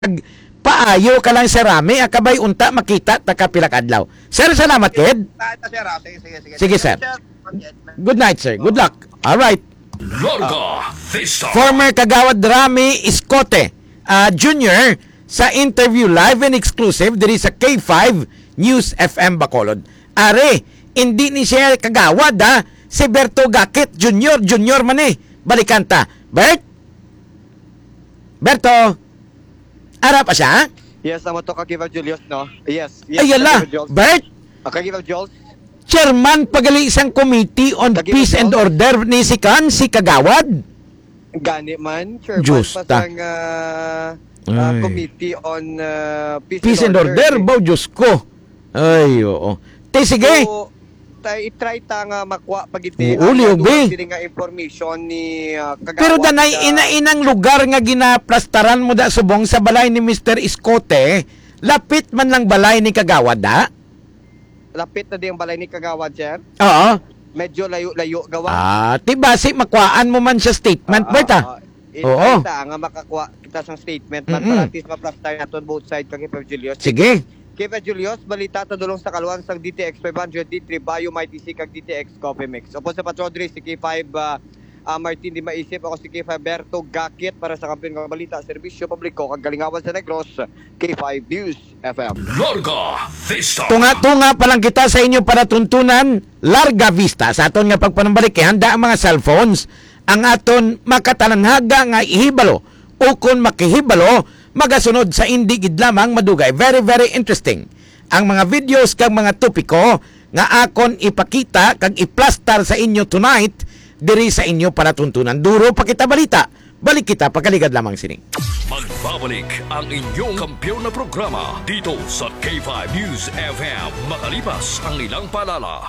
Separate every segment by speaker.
Speaker 1: paayo ka lang sa rami, akabay unta makita takapilak adlaw. Sir, salamat kid. Sige, sir. Good night, sir. Good luck. All right.
Speaker 2: Larga Vista.
Speaker 1: Former Kagawad Rami Iscote Jr. sa interview live and exclusive diri sa K5 News FM Bacolod. Are, hindi ni siya kagawad si Berto Gakit Jr. man balikan ta. Berto, ara pa siya?
Speaker 3: Yes, amo to Kagiva Julius, no? Yes.
Speaker 1: Ayala, Bert,
Speaker 3: Kagiva Jules.
Speaker 1: chairman pagali isang committee on
Speaker 3: Kagiva
Speaker 1: peace and
Speaker 3: Jules.
Speaker 1: order ni si Kagawad.
Speaker 3: Gani man, chairman
Speaker 1: Justa.
Speaker 3: pa sang
Speaker 1: Ay.
Speaker 3: committee on
Speaker 1: Peace and order, baw Diyos ko. Ay, oo. Te, sige.
Speaker 3: So, i-try ta nga makwa pagiti
Speaker 1: Uli, ubi.
Speaker 3: nga information ni Kagawad.
Speaker 1: Pero danay ina-inang lugar nga ginaplastaran mo da subong sa balay ni Mr. Iscote, lapit man lang balay ni Kagawad da?
Speaker 3: Lapit na din ang balay ni Kagawad, sir.
Speaker 1: Oo.
Speaker 3: Medyo layo-layo gawa.
Speaker 1: Tibasi makwaan mo man siya statement, Berta. Oo.
Speaker 3: I-try ta nga makakuha kita sang statement man para at least ma-plastar naton both side Kagiva Julius.
Speaker 1: Sige.
Speaker 3: Kiva Julius, balita tadulong sa kaluan sang DTX 500 D3 Bio Mighty C kag DTX Coffee Mix. Opo sa Patrodri si K5 Martin Di Maisip, ako si K5 Berto Gakit para sa kampiyon ng balita, serbisyo publiko kag galingawan sa Negros, K5 News FM.
Speaker 2: Larga Vista.
Speaker 1: Tunga pa lang kita sa inyo para tuntunan, Larga Vista. Sa aton nga pagpanambalik, handa ang mga cellphones. Ang aton makatananhaga nga ihibalo. Ukon makihibalo, magasunod sa indi gid lamang madugay. Very, very interesting. Ang mga videos kag mga topiko nga akon ipakita kag iplastar sa inyo tonight diri sa inyo para tuntunan. Duro pa kita balita. Balik kita pagkaligad lamang sining.
Speaker 2: Magbabalik ang inyong kampiyon na programa dito sa K5 News FM. Makalipas ang ilang paalala.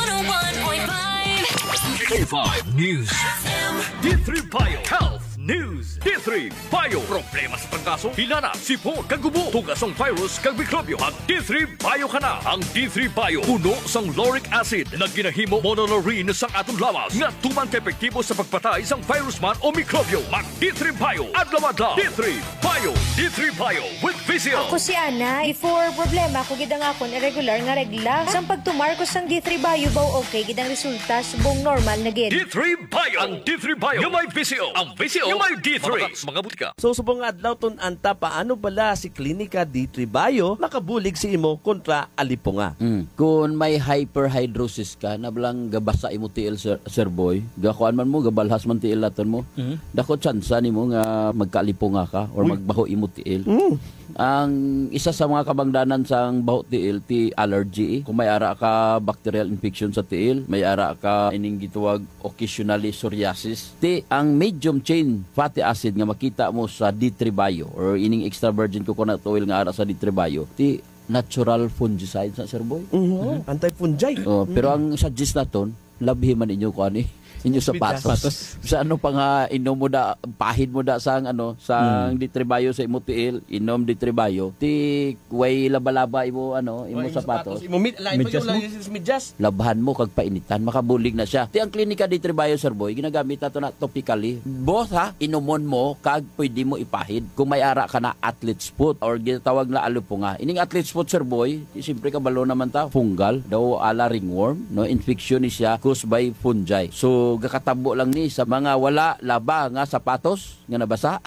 Speaker 4: 101.5
Speaker 2: K5 News FM. D3 Bio Health News. D3 Bio. Problema sa pagkaso, hinana, sipon, kagubo, tugasong virus, kag mikrobyo. Mag D3 Bio ka na. Ang D3 Bio, puno sang lauric acid na ginahimo monolaurin sang atong lawas nga tumang kaepektibo sa pagpatay sang virus man o mikrobyo. Mag D3 Bio. Adlaw-adlaw. D3 Bio. D3 Bio with Vizio.
Speaker 5: Ako si Ana, before problema ko gidang akon irregular nga regla. Sang pagtumar ko sang D3 Bio baw okay gidang resulta subong normal na gid.
Speaker 2: D3 Bio. Ang D3 Bio. Yung may Vizio. Ang Vizio. Yung may D3. Mga butika.
Speaker 6: So subong adlaw ton anta paano bala si Klinika D3 Bio makabulig si imo kontra alipunga.
Speaker 7: Kung may hyperhidrosis ka, nablang gabasa imo tiil, sir boy, gakuan man mo, gabalhas man tiil laton mo, dako tsansa nimo nga magkaalipunga ka or magbaho imo tiil. Ang isa sa mga kabangdanan sang baho tiil, ti allergy. Kung may ara ka bacterial infection sa tiil, may ara ka ining gituwag occasionally psoriasis. Ti ang medium chain fatty acid nga makita mo sa D3 Bio or ining extra virgin coconut oil nga ara sa D3 Bio, ti natural fungicide sa sir boy.
Speaker 6: Anti-fungi.
Speaker 7: Pero ang suggest naton, labhi man inyo ko ani inyo sapatos. Sa ano pa nga inom mo da, pahid mo da sang ano, sang D3 Bio sa imo tiil, inom D3 Bio, ti way laba-laba imo ano, imo sapatos.
Speaker 6: Imo medyas.
Speaker 7: Labhan mo kag painitan, makabulig na siya. Ti ang klinika D3 Bio sir boy, ginagamit nato na topically. Both ha, inomon mo kag pwede mo ipahid kung may ara ka na athlete's foot or ginatawag na alupunga. Ining athlete's foot sir boy, siyempre kabalo naman ta, fungal, daw ala ringworm, no, infection ni siya caused by fungi. So gakatabo lang ni sa mga wala laba nga sapatos nga nabasa.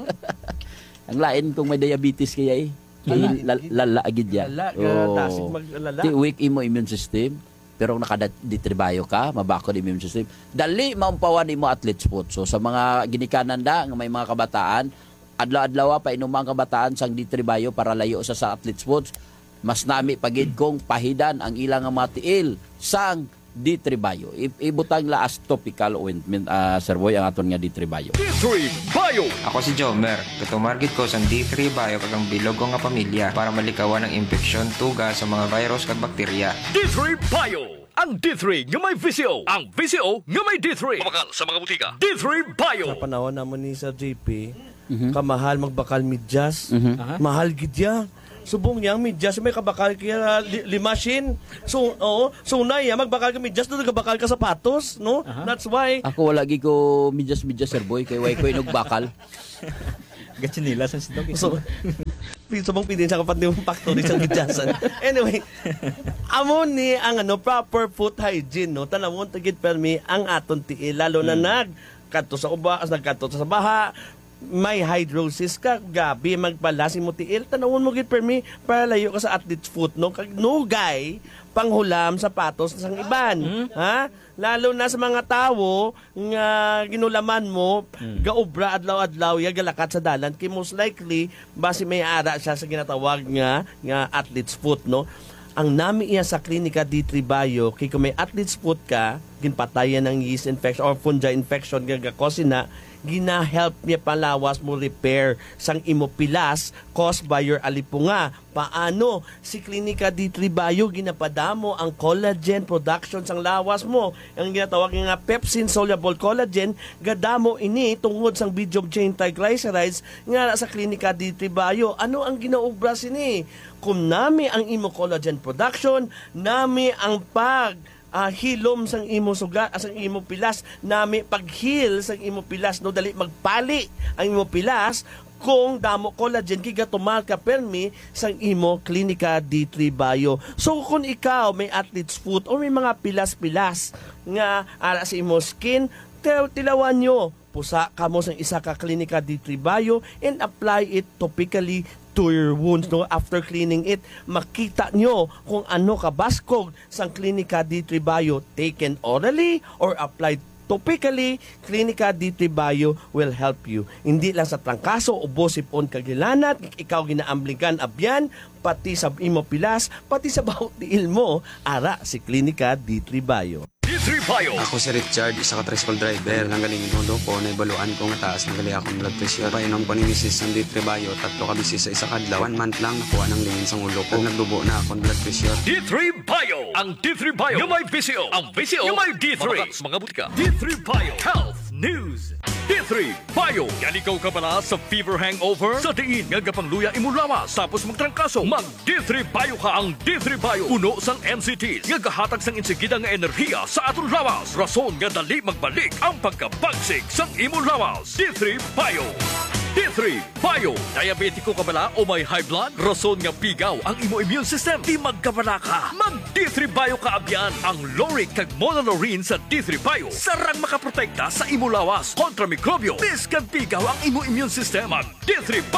Speaker 7: Ang lain kung may diabetes kaya lala agid ya.
Speaker 6: Tasig maglala.
Speaker 7: Ti weak imo immune system. Pero kung nakaditribayo ka, mabakod immune system. Dali maumpawan imo athlete's foot. So sa mga ginikanan da nga may mga kabataan, adlaw-adlaw pa inuman kabataan sang ditribayo para layo sa athlete's foot. Mas nami pagid kong pahidan ang ilang mga tiil sang D3 Bio. Ibutang laas topical ointment, Sir Boy, ang aton nga D3 Bio.
Speaker 2: D3 Bio.
Speaker 8: Ako si Jomer. Katumargit ko sa D3 Bio kagang bilog ko nga pamilya para malikawan ang infeksyon, tuga sa mga virus kag bakterya.
Speaker 2: D3 Bio. Ang D3 nga may Vizio. Ang Vizio nga may D3. Kumakal sa mga butika. D3 Bio.
Speaker 6: Sa panahon naman ni Sir JP, kamahal magbakal medyas. Mahal gid ya. Subong niya ang medyas may kabakal kaya limasin. So na magbakal ka medyas do gabakal ka sapatos, no? That's why
Speaker 7: Ako wala gi ko medyas sir boy kay way ko inog bakal.
Speaker 4: Gachinila sa sidog.
Speaker 6: So, mong pidin sa kapat ni mong factory sa gidyasan. Anyway, amo ni ang proper food hygiene, no? Tanawon tagid permi ang aton tiil, lalo na nagkadto sa ubas, nagkadto sa baha, may hydrosis ka, gabi magpalasi mo tiil, tanawon mo gid permi para layo ka sa athlete's foot, no? Kag nugay panghulam sapatos sang iban, ha? Lalo na sa mga tawo nga ginulaman mo, gaobra adlaw-adlaw ya galakat sa dalan, kay most likely basi may ara siya sa ginatawag nga athlete's foot, no? Ang nami iya sa klinika D3 Bio, kay kung may athlete's foot ka, ginpatayan ng yeast infection or fungi infection gagakos na gina-help niya palawas mo repair sang imopilas caused by your alipunga. Paano? Si Klinika D3 Bio ginapadamo ang collagen production sang lawas mo. Ang ginatawag nga pepsin soluble collagen, gadamo ini tungod sang medium chain triglycerides nga sa Klinika D3 Bio. Ano ang ginaubra sini? Kung nami ang imo collagen production, nami ang hilom sang imo suga, sang imo pilas, nami paghil sang imo pilas, no, dali magpali ang imo pilas kung damo collagen kiga tumal ka permi sang imo Klinika D3 Bio. So kung ikaw may athlete's foot o may mga pilas-pilas nga ara sa imo skin, tilawan nyo, pusa ka mo sang isa ka Klinika D3 Bio and apply it topically to your wounds, no? After cleaning it, makita nyo kung ano kabaskog sang Klinika D3 Bio, taken orally or applied topically. Klinika D3 Bio will help you. Hindi lang sa trangkaso, ubo, sipon, kagilanat, ikaw ginaambligan abyan, pati sa imo pilas, pati sa bawat tiil mo, ara si Klinika D3 Bio.
Speaker 2: D3 Bio.
Speaker 9: Ako si Richard, isa ka tricycle driver. Ang galing inodo ko, naibaluan ko nga taas ng gali akong blood pressure. Painom ko ni Mrs. ng D3 Bio, 3 ka bisis sa isa kadlaw. 1 month lang nakuha ng lingin sa ulo ko. Nagdubo na akong blood pressure.
Speaker 2: D3 Bio. Ang D3 Bio yung may PCO. Ang PCO yung may D3. Mga butika. D3 Bio Health News. D3 Bio. Yan ikaw ka pala sa fever hangover? Sa diin nga gapangluya imulawas tapos magtrangkaso. Mag D3 Bio ka. Ang D3 Bio puno sang NCTs nga gahatag sang insigida nga enerhiya sa aton lawas. Rason nga dali magbalik ang pagkabagsig sang imulawas. D3 Bio. D3 Bio. Diabetiko ka bala o may high blood? Rason nga pigaw ang imo immune system. Di magkabala ka. Mag D3 Bio ka abyan. Ang Loric kag Monolorine sa D3 Bio sarang makaprotekta sa imo lawas kontra mikrobyo. Bis kag pigaw ang imo immune system. Mag D3